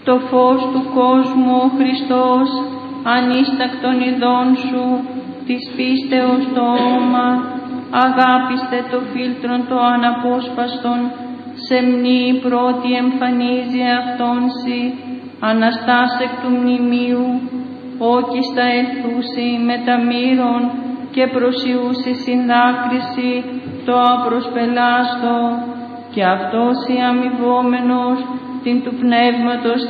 το φως του κόσμου ο Χριστός, ανίστακτον ειδών σου, της πίστεως το όμα, αγάπηστε το φίλτρον το αναπόσπαστον, σεμνή πρώτη εμφανίζει αυτόν σοι, αναστάς εκ του μνημείου, όκιστα ελθούσι με τα μύρων και προσιούσι συνδάκριση το απροσπελάστο, και αυτός η αμοιβόμενος την του πνεύματος